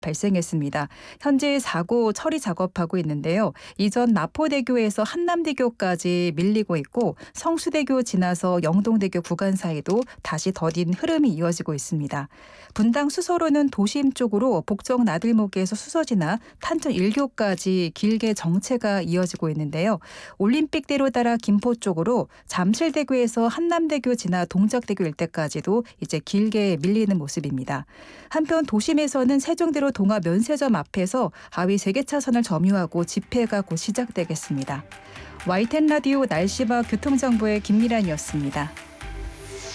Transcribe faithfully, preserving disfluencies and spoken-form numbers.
발생했습니다. 현재 사고 처리 작업하고 있는데요. 이전 마포대교에서 한남대교까지 밀리고 있고 성수대교 지나서 영동대교 구간 사이도 다시 더딘 흐름이 이어지고 있습니다. 분당 수서로는 도심 쪽으로 복정 나들목에서 수서지나 탄천 일 교까지 길게 정체가 이어지고 있는데요. 올림픽대로 따라 김포 쪽으로 잠실대교에서 한남대교 지나 동작대교 일대까지도 이제 길게 밀리는 모습입니다. 한편 도심에서는 세종대로 동화 면세점 앞에서 하위 세 개 차선을 점유하고 집회가 곧 시작되겠습니다. 와이텐 라디오 날씨와 교통정보의 김미란이었습니다.